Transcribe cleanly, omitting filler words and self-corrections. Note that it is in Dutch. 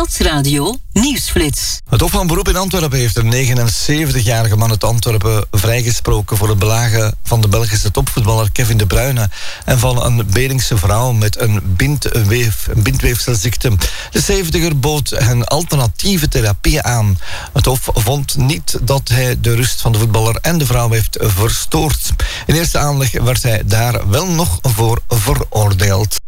Stadsradio Nieuwsflits. Het Hof van Beroep in Antwerpen heeft een 79-jarige man uit Antwerpen vrijgesproken voor het belagen van de Belgische topvoetballer Kevin De Bruyne en van een Beringse vrouw met een bindweefselziekte. De 70er bood hen alternatieve therapie aan. Het Hof vond niet dat hij de rust van de voetballer en de vrouw heeft verstoord. In eerste aanleg werd hij daar wel nog voor veroordeeld.